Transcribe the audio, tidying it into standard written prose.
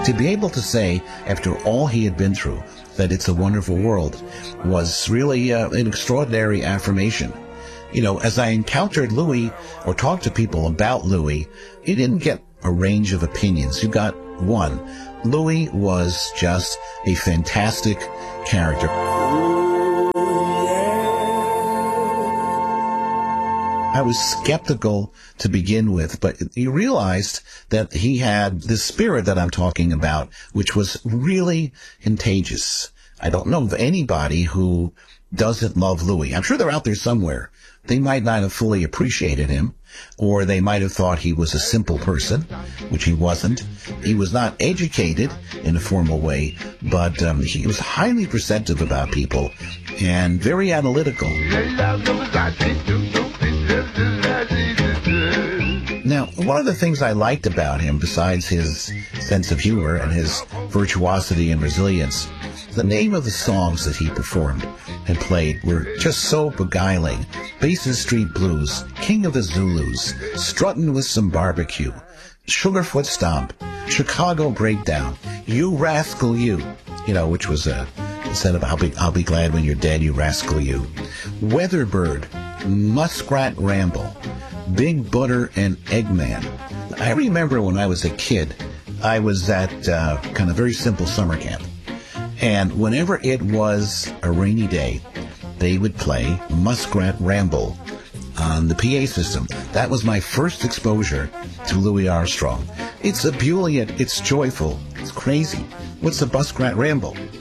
To be able to say, after all he had been through, that it's a wonderful world was really an extraordinary affirmation. You know, as I encountered Louis or talked to people about Louis, you didn't get a range of opinions. You got one. Louis was just a fantastic character. I was skeptical to begin with, but you realized that he had this spirit that I'm talking about, which was really contagious. I don't know of anybody who doesn't love Louis. I'm sure they're out there somewhere. They might not have fully appreciated him, or they might have thought he was a simple person, which he wasn't. He was not educated in a formal way, but he was highly perceptive about people and very analytical. Now, one of the things I liked about him, besides his sense of humor and his virtuosity and resilience, the name of the songs that he performed and played were just so beguiling. Basin Street Blues, King of the Zulus, Struttin' with Some Barbecue, Sugarfoot Stomp, Chicago Breakdown, You Rascal You, which was instead of I'll be glad when you're dead, you rascal you. Weatherbird, Muskrat Ramble, Big Butter and Eggman. I remember when I was a kid, I was at kind of very simple summer camp. And whenever it was a rainy day, they would play Muskrat Ramble on the PA system. That was my first exposure to Louis Armstrong. It's ebullient, it's joyful, it's crazy. What's a Muskrat Ramble?